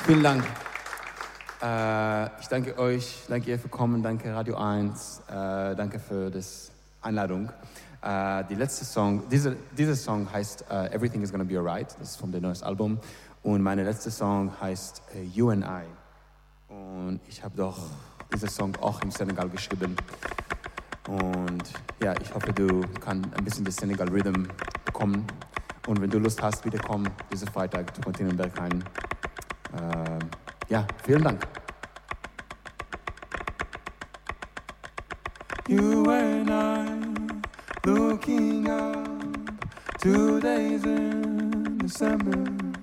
Vielen Dank. Ich danke euch, danke ihr für Kommen, danke Radio 1, danke für die Einladung. Die letzte Song, dieser Song heißt Everything is Gonna Be Alright, das ist von dem neues Album. Und meine letzte Song heißt You and I. Und ich habe doch diesen Song auch im Senegal geschrieben. Und ja, ich hoffe, du kannst ein bisschen das Senegal Rhythm bekommen. Und wenn du Lust hast, wiederkommen, diesen Freitag zu Kontinent Berghain. Ja, vielen Dank. You and I looking up 2 days in December.